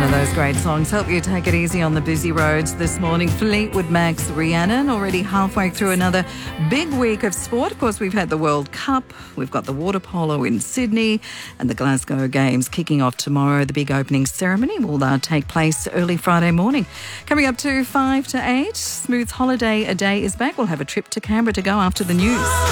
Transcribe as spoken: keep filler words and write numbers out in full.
of those great songs. Help you take it easy on the busy roads this morning. Fleetwood Mac's Rhiannon, already halfway through another big week of sport. Of course, we've had the World Cup, we've got the water polo in Sydney, and the Glasgow Games kicking off tomorrow. The big opening ceremony will uh, take place early Friday morning. Coming up to five to eight, Smooth's Holiday A Day is back. We'll have a trip to Canberra to go after the news.